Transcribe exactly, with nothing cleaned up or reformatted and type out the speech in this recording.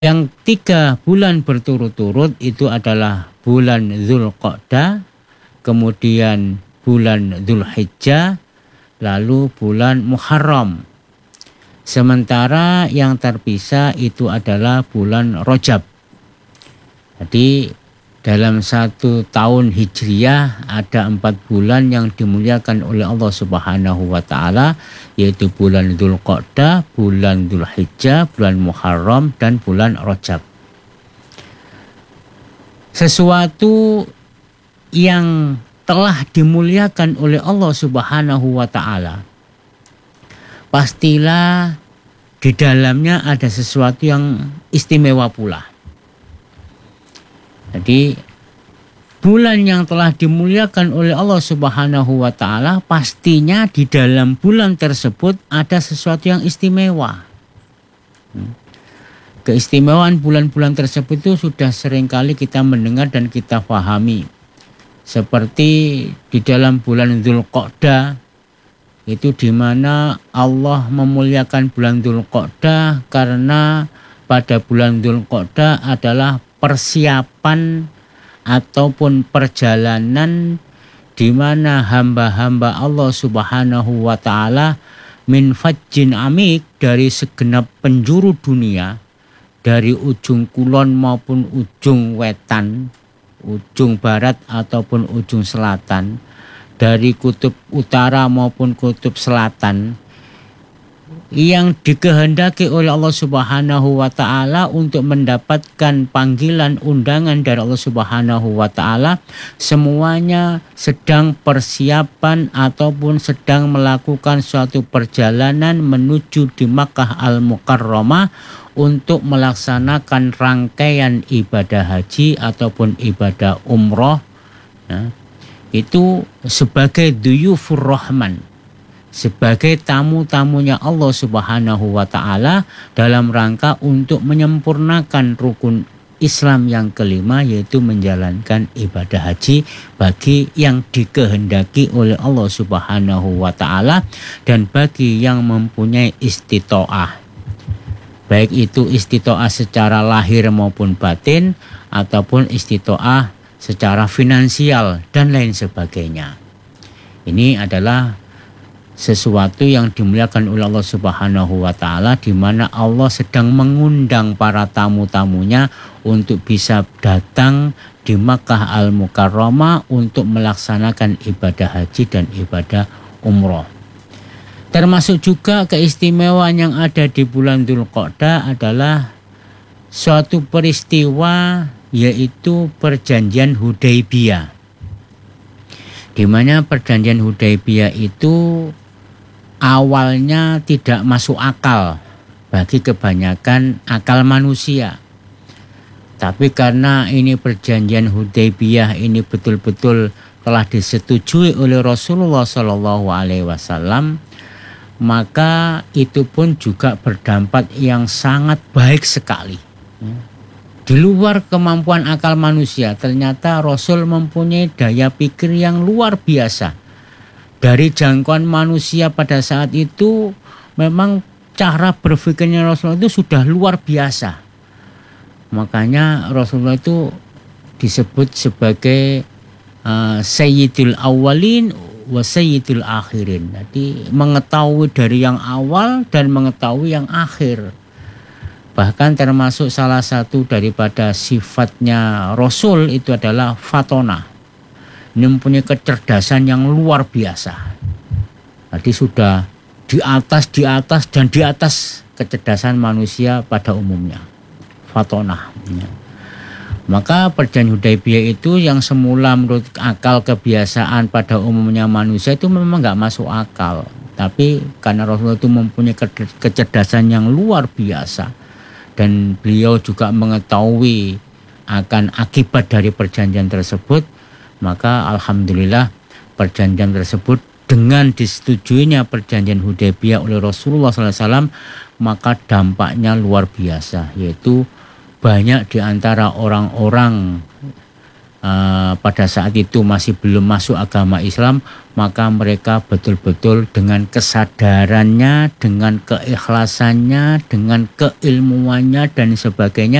Yang tiga bulan berturut-turut itu adalah bulan Dzulqa'dah, kemudian bulan Dzulhijjah, lalu bulan Muharram. Sementara yang terpisah itu adalah bulan Rajab. Jadi dalam satu tahun Hijriyah ada empat bulan yang dimuliakan oleh Allah Subhanahu wa Ta'ala, yaitu bulan Dzulqa'dah, bulan Dzulhijjah, bulan Muharram, dan bulan Rajab. Sesuatu yang telah dimuliakan oleh Allah Subhanahu wa Ta'ala, pastilah di dalamnya ada sesuatu yang istimewa pula. Jadi bulan yang telah dimuliakan oleh Allah Subhanahu wa Ta'ala, pastinya di dalam bulan tersebut ada sesuatu yang istimewa. Keistimewaan bulan-bulan tersebut itu sudah seringkali kita mendengar dan kita pahami. Seperti di dalam bulan Dzulqa'dah, itu di mana Allah memuliakan bulan Dzulqa'dah karena pada bulan Dzulqa'dah adalah persiapan ataupun perjalanan di mana hamba-hamba Allah Subhanahu wa Ta'ala min fajjin amik, dari segenap penjuru dunia, dari ujung kulon maupun ujung wetan, ujung barat ataupun ujung selatan, dari kutub utara maupun kutub selatan, yang dikehendaki oleh Allah Subhanahu wa Ta'ala untuk mendapatkan panggilan undangan dari Allah Subhanahu wa Ta'ala, semuanya sedang persiapan ataupun sedang melakukan suatu perjalanan menuju di Makkah Al-Mukarramah untuk melaksanakan rangkaian ibadah haji ataupun ibadah umroh. Nah, itu sebagai duyufur rahman, sebagai tamu-tamunya Allah Subhanahu wa Ta'ala dalam rangka untuk menyempurnakan rukun Islam yang kelima, yaitu menjalankan ibadah haji bagi yang dikehendaki oleh Allah Subhanahu wa Ta'ala dan bagi yang mempunyai istitoah, baik itu istitoah secara lahir maupun batin ataupun istitoah secara finansial dan lain sebagainya. Ini adalah sesuatu yang dimuliakan oleh Allah Subhanahu wa Ta'ala, di mana Allah sedang mengundang para tamu-tamunya untuk bisa datang di Makkah Al-Mukarramah untuk melaksanakan ibadah haji dan ibadah umroh. Termasuk juga keistimewaan yang ada di bulan Dzulqa'dah adalah suatu peristiwa, yaitu perjanjian Hudaybiyah, di mana perjanjian Hudaybiyah itu awalnya tidak masuk akal bagi kebanyakan akal manusia. Tapi karena ini perjanjian Hudaybiyah ini betul-betul telah disetujui oleh Rasulullah Shallallahu Alaihi Wasallam, maka itu pun juga berdampak yang sangat baik sekali. Di luar kemampuan akal manusia, ternyata Rasul mempunyai daya pikir yang luar biasa. Dari jangkauan manusia pada saat itu, memang cara berpikirnya Rasulullah itu sudah luar biasa. Makanya Rasulullah itu disebut sebagai uh, Sayyidul Awwalin wa Sayyidul Akhirin. Jadi mengetahui dari yang awal dan mengetahui yang akhir. Bahkan termasuk salah satu daripada sifatnya Rasul itu adalah fatona. Ini mempunyai kecerdasan yang luar biasa. Jadi sudah di atas, di atas, dan di atas kecerdasan manusia pada umumnya. Fatona. Maka perjanjian Hudaybiyah itu yang semula menurut akal kebiasaan pada umumnya manusia itu memang nggak masuk akal. Tapi karena Rasulullah itu mempunyai kecerdasan yang luar biasa, dan beliau juga mengetahui akan akibat dari perjanjian tersebut, maka alhamdulillah perjanjian tersebut dengan disetujuinya perjanjian Hudaybiyah oleh Rasulullah shallallahu alaihi wasallam, maka dampaknya luar biasa, yaitu banyak di antara orang-orang uh, pada saat itu masih belum masuk agama Islam, maka mereka betul-betul dengan kesadarannya, dengan keikhlasannya, dengan keilmuannya dan sebagainya